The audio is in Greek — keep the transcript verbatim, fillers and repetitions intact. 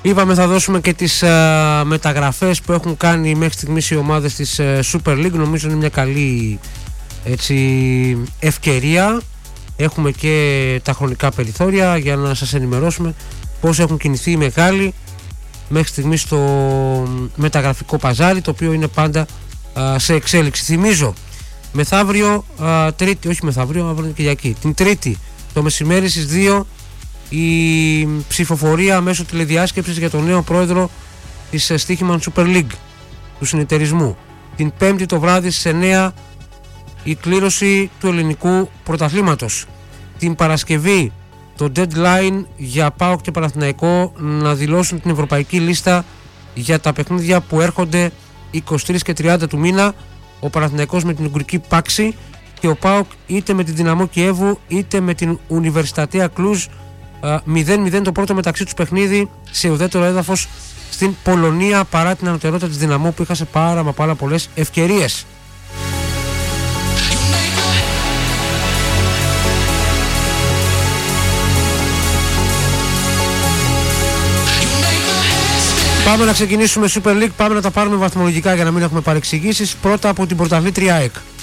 Είπαμε θα δώσουμε και τις α, μεταγραφές που έχουν κάνει μέχρι στιγμής οι ομάδες της α, Super League. Νομίζω είναι μια καλή έτσι, ευκαιρία. Έχουμε και τα χρονικά περιθώρια για να σας ενημερώσουμε πώς έχουν κινηθεί οι μεγάλοι μέχρι στιγμής στο μεταγραφικό παζάρι, το οποίο είναι πάντα α, σε εξέλιξη. Θυμίζω, μεθαύριο, α, τρίτη, όχι μεθαύριο, αύριο είναι Κυριακή, την Τρίτη το μεσημέρι στις δύο η ψηφοφορία μέσω τηλεδιάσκεψης για τον νέο πρόεδρο της Στοίχημαν Super League του συνεταιρισμού. Την Πέμπτη το βράδυ στις εννιά η κλήρωση του ελληνικού πρωταθλήματος. Την Παρασκευή το deadline για ΠΑΟΚ και Παναθηναϊκό να δηλώσουν την ευρωπαϊκή λίστα για τα παιχνίδια που έρχονται είκοσι τρεις και τριάντα του μήνα. Ο Παναθηναϊκός με την Ουγγρική Πάξη και ο ΠΑΟΚ είτε με την Δυναμό Κιέβου είτε με την Universitatea Cluj. μηδέν μηδέν το πρώτο μεταξύ τους παιχνίδι σε ουδέτερο έδαφος στην Πολωνία, παρά την ανωτερότητα της Δυναμό που είχα σε πάρα μα πάρα πολλές ευκαιρίες. Πάμε να ξεκινήσουμε Super League, πάμε να τα πάρουμε βαθμολογικά για να μην έχουμε παρεξηγήσεις. Πρώτα από την πρωταθλήτρια ΑΕΚ.